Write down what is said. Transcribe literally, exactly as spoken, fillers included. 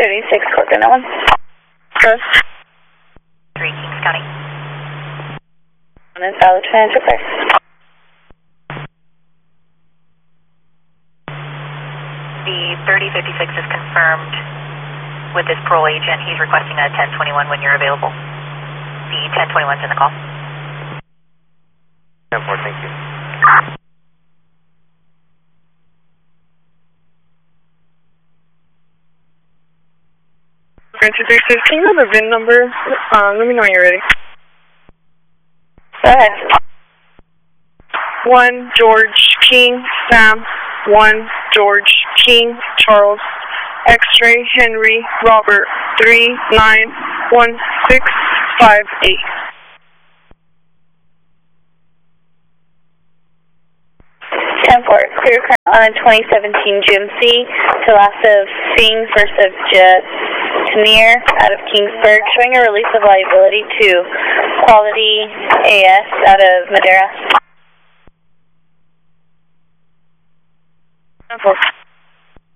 thirty-six, clicking that one. Cross. three, Kings County. And then solid transit clear. The thirty fifty-six is confirmed with his parole agent. He's requesting a ten twenty-one when you're available. The ten twenty-one's in the call. ten four, thank you. Francis three six, can you have the V I N number? Um, let me know when you're ready. Go ahead. One, George, King, Sam. One, George, King, Charles. X-ray, Henry, Robert. Three, nine, one, six, five, eight. ten four, clear current on a twenty seventeen G M C to last of Singh first of Jatneer out of Kingsburg, showing a release of liability to Quality A S out of Madera. ten four.